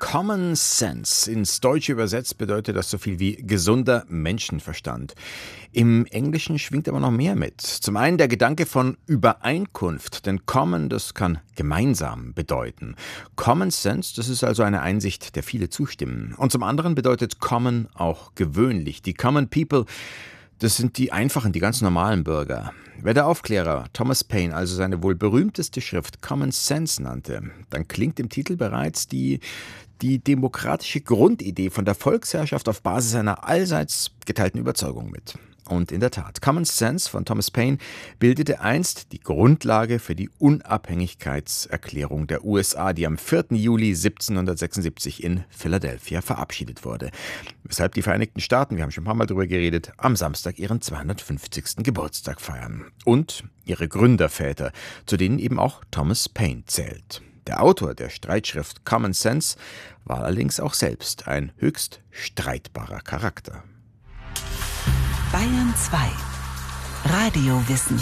Common Sense. Ins Deutsche übersetzt bedeutet das so viel wie gesunder Menschenverstand. Im Englischen schwingt aber noch mehr mit. Zum einen der Gedanke von Übereinkunft, denn Common, das kann gemeinsam bedeuten. Common Sense, das ist also eine Einsicht, der viele zustimmen. Und zum anderen bedeutet Common auch gewöhnlich. Die Common People, das sind die einfachen, die ganz normalen Bürger. Wer der Aufklärer Thomas Paine also seine wohl berühmteste Schrift Common Sense nannte, dann klingt im Titel bereits die demokratische Grundidee von der Volksherrschaft auf Basis einer allseits geteilten Überzeugung mit. Und in der Tat, Common Sense von Thomas Paine bildete einst die Grundlage für die Unabhängigkeitserklärung der USA, die am 4. Juli 1776 in Philadelphia verabschiedet wurde. Weshalb die Vereinigten Staaten, wir haben schon ein paar Mal darüber geredet, am Samstag ihren 250. Geburtstag feiern. Und ihre Gründerväter, zu denen eben auch Thomas Paine zählt. Der Autor der Streitschrift Common Sense war allerdings auch selbst ein höchst streitbarer Charakter. Bayern 2 Radiowissen.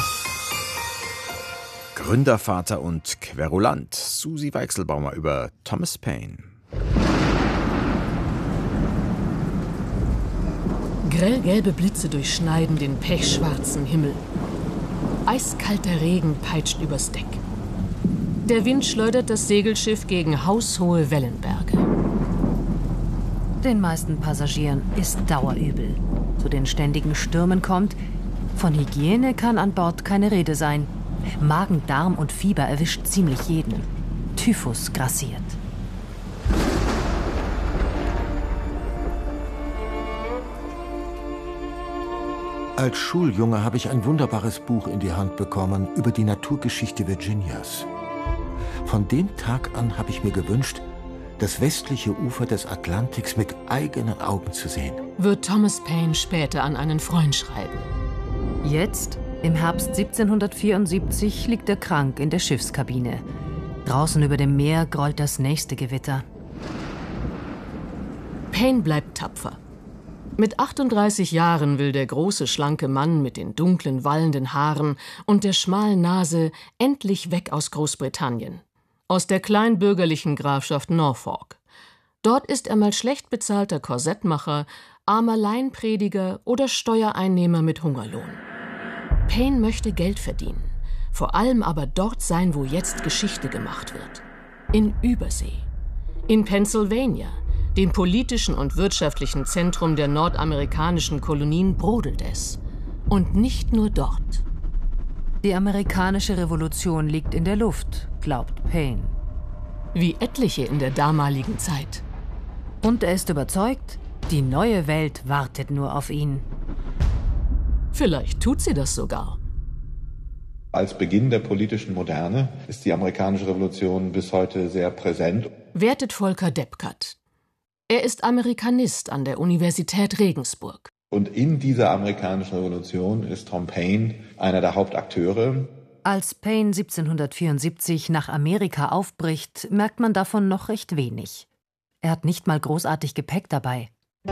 Gründervater und Querulant Susi Weichselbaumer über Thomas Paine. Grellgelbe Blitze durchschneiden den pechschwarzen Himmel. Eiskalter Regen peitscht übers Deck. Der Wind schleudert das Segelschiff gegen haushohe Wellenberge. Den meisten Passagieren ist dauerübel. Zu den ständigen Stürmen kommt, von Hygiene kann an Bord keine Rede sein. Magen, Darm und Fieber erwischt ziemlich jeden. Typhus grassiert. Als Schuljunge habe ich ein wunderbares Buch in die Hand bekommen über die Naturgeschichte Virginias. Von dem Tag an habe ich mir gewünscht, das westliche Ufer des Atlantiks mit eigenen Augen zu sehen. Wird Thomas Paine später an einen Freund schreiben. Jetzt, im Herbst 1774, liegt er krank in der Schiffskabine. Draußen über dem Meer grollt das nächste Gewitter. Paine bleibt tapfer. Mit 38 Jahren will der große, schlanke Mann mit den dunklen, wallenden Haaren und der schmalen Nase endlich weg aus Großbritannien. Aus der kleinbürgerlichen Grafschaft Norfolk. Dort ist er mal schlecht bezahlter Korsettmacher, armer Laienprediger oder Steuereinnehmer mit Hungerlohn. Paine möchte Geld verdienen, vor allem aber dort sein, wo jetzt Geschichte gemacht wird. In Übersee. In Pennsylvania, dem politischen und wirtschaftlichen Zentrum der nordamerikanischen Kolonien, brodelt es. Und nicht nur dort. Die amerikanische Revolution liegt in der Luft, glaubt Paine. Wie etliche in der damaligen Zeit. Und er ist überzeugt, die neue Welt wartet nur auf ihn. Vielleicht tut sie das sogar. Als Beginn der politischen Moderne ist die amerikanische Revolution bis heute sehr präsent. Wertet Volker Deppkat. Er ist Amerikanist an der Universität Regensburg. Und in dieser amerikanischen Revolution ist Tom Paine einer der Hauptakteure. Als Paine 1774 nach Amerika aufbricht, merkt man davon noch recht wenig. Er hat nicht mal großartig Gepäck dabei.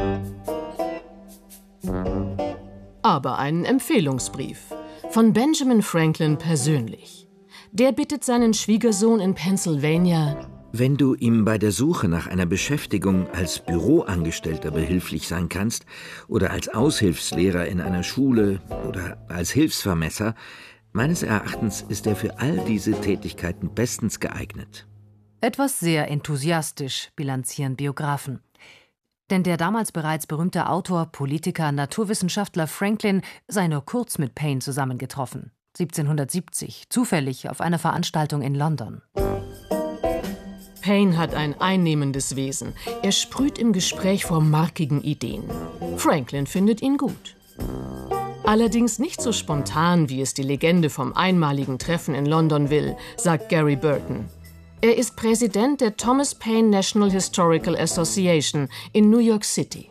Aber einen Empfehlungsbrief von Benjamin Franklin persönlich. Der bittet seinen Schwiegersohn in Pennsylvania: Wenn du ihm bei der Suche nach einer Beschäftigung als Büroangestellter behilflich sein kannst oder als Aushilfslehrer in einer Schule oder als Hilfsvermesser, meines Erachtens ist er für all diese Tätigkeiten bestens geeignet. Etwas sehr enthusiastisch, bilanzieren Biografen. Denn der damals bereits berühmte Autor, Politiker, Naturwissenschaftler Franklin sei nur kurz mit Paine zusammengetroffen. 1770, zufällig auf einer Veranstaltung in London. Paine hat ein einnehmendes Wesen. Er sprüht im Gespräch vor markigen Ideen. Franklin findet ihn gut. Allerdings nicht so spontan, wie es die Legende vom einmaligen Treffen in London will, sagt Gary Burton. Er ist Präsident der Thomas Paine National Historical Association in New York City.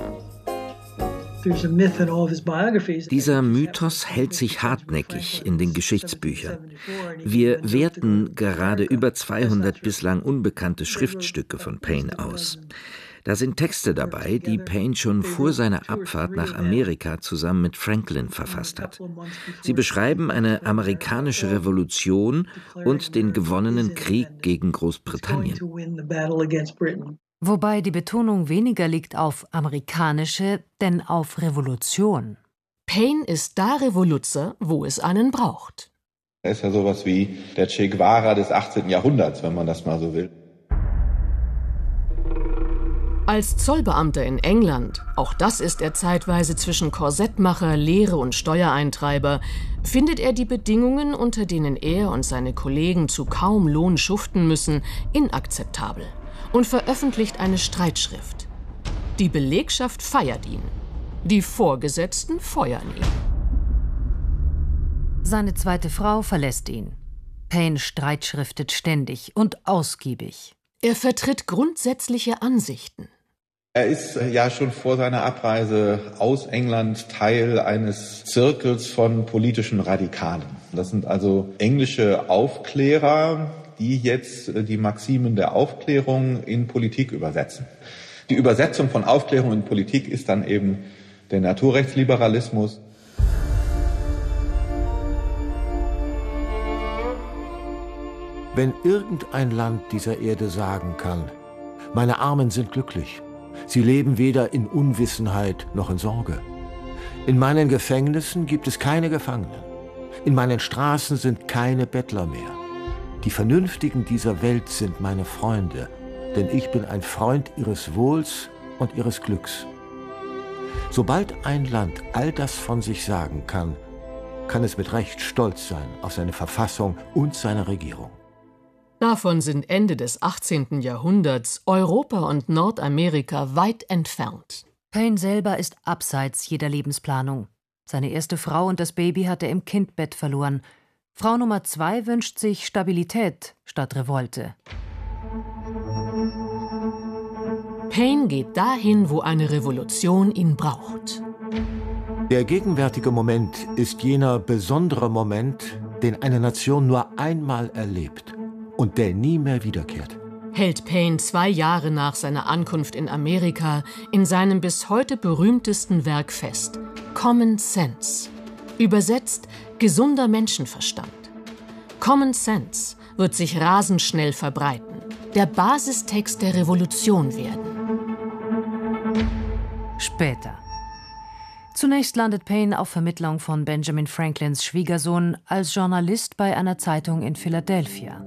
Dieser Mythos hält sich hartnäckig in den Geschichtsbüchern. Wir werten gerade über 200 bislang unbekannte Schriftstücke von Paine aus. Da sind Texte dabei, die Paine schon vor seiner Abfahrt nach Amerika zusammen mit Franklin verfasst hat. Sie beschreiben eine amerikanische Revolution und den gewonnenen Krieg gegen Großbritannien. Wobei die Betonung weniger liegt auf amerikanische, denn auf Revolution. Paine ist da Revoluzer, wo es einen braucht. Er ist ja sowas wie der Che Guevara des 18. Jahrhunderts, wenn man das mal so will. Als Zollbeamter in England, auch das ist er zeitweise zwischen Korsettmacher, Lehre und Steuereintreiber, findet er die Bedingungen, unter denen er und seine Kollegen zu kaum Lohn schuften müssen, inakzeptabel und veröffentlicht eine Streitschrift. Die Belegschaft feiert ihn, die Vorgesetzten feuern ihn. Seine zweite Frau verlässt ihn. Paine streitschriftet ständig und ausgiebig. Er vertritt grundsätzliche Ansichten. Er ist ja schon vor seiner Abreise aus England Teil eines Zirkels von politischen Radikalen. Das sind also englische Aufklärer, die jetzt die Maximen der Aufklärung in Politik übersetzen. Die Übersetzung von Aufklärung in Politik ist dann eben der Naturrechtsliberalismus. Wenn irgendein Land dieser Erde sagen kann, meine Armen sind glücklich, sie leben weder in Unwissenheit noch in Sorge. In meinen Gefängnissen gibt es keine Gefangenen. In meinen Straßen sind keine Bettler mehr. Die Vernünftigen dieser Welt sind meine Freunde, denn ich bin ein Freund ihres Wohls und ihres Glücks. Sobald ein Land all das von sich sagen kann, kann es mit Recht stolz sein auf seine Verfassung und seine Regierung. Davon sind Ende des 18. Jahrhunderts Europa und Nordamerika weit entfernt. Paine selber ist abseits jeder Lebensplanung. Seine erste Frau und das Baby hat er im Kindbett verloren. Frau Nummer 2 wünscht sich Stabilität statt Revolte. Paine geht dahin, wo eine Revolution ihn braucht. Der gegenwärtige Moment ist jener besondere Moment, den eine Nation nur einmal erlebt und der nie mehr wiederkehrt. Hält Paine 2 Jahre nach seiner Ankunft in Amerika in seinem bis heute berühmtesten Werk fest: Common Sense. Übersetzt gesunder Menschenverstand. Common Sense wird sich rasend schnell verbreiten, der Basistext der Revolution werden. Später. Zunächst landet Paine auf Vermittlung von Benjamin Franklins Schwiegersohn als Journalist bei einer Zeitung in Philadelphia.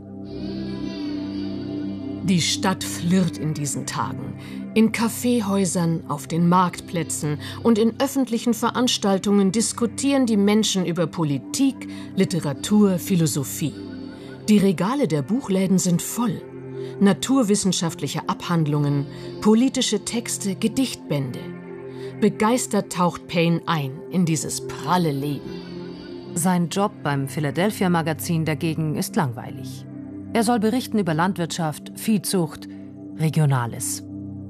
Die Stadt flirrt in diesen Tagen. In Kaffeehäusern, auf den Marktplätzen und in öffentlichen Veranstaltungen diskutieren die Menschen über Politik, Literatur, Philosophie. Die Regale der Buchläden sind voll. Naturwissenschaftliche Abhandlungen, politische Texte, Gedichtbände. Begeistert taucht Paine ein in dieses pralle Leben. Sein Job beim Philadelphia-Magazin dagegen ist langweilig. Er soll berichten über Landwirtschaft, Viehzucht, Regionales.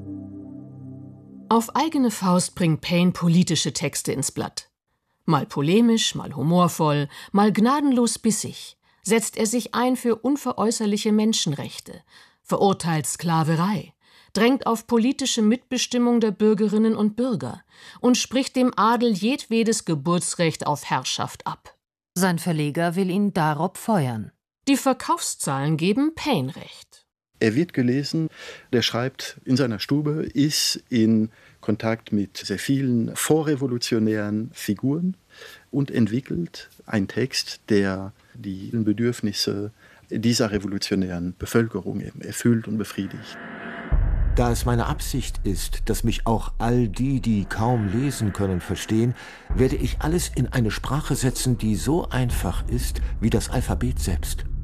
Auf eigene Faust bringt Paine politische Texte ins Blatt. Mal polemisch, mal humorvoll, mal gnadenlos bissig setzt er sich ein für unveräußerliche Menschenrechte, verurteilt Sklaverei, drängt auf politische Mitbestimmung der Bürgerinnen und Bürger und spricht dem Adel jedwedes Geburtsrecht auf Herrschaft ab. Sein Verleger will ihn darob feuern. Die Verkaufszahlen geben Paine recht. Er wird gelesen, der schreibt in seiner Stube, ist in Kontakt mit sehr vielen vorrevolutionären Figuren und entwickelt einen Text, der die Bedürfnisse dieser revolutionären Bevölkerung erfüllt und befriedigt. Da es meine Absicht ist, dass mich auch all die, die kaum lesen können, verstehen, werde ich alles in eine Sprache setzen, die so einfach ist wie das Alphabet selbst.